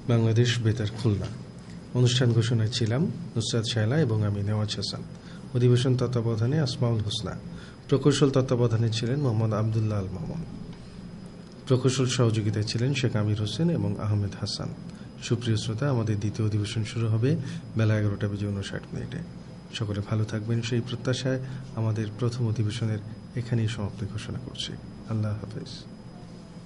বাংলাদেশ বেতার খুলনা। অনুষ্ঠান ঘোষণায় ছিলাম নুসরাত শায়লা এবং আমি নেওয়াজ হাসান। অধিবেশন তত্ত্বাবধানে আসমাউল হোসনা। প্রকৌশল তত্ত্বাবধানে ছিলেন মোহাম্মদ আবদুল্লাহ আল মামুন। প্রকৌশল সহযোগিতায় ছিলেন শেখ আমির হোসেন এবং আহমেদ হাসান। সুপ্রিয় শ্রোতা, আমাদের দ্বিতীয় অধিবেশন শুরু হবে বেলা 11:59। সকলে ভালো থাকবেন সেই প্রত্যাশায় আমাদের প্রথম অধিবেশনের এখানেই সমাপ্তি ঘোষণা করছি। আল্লাহ হাফেজ।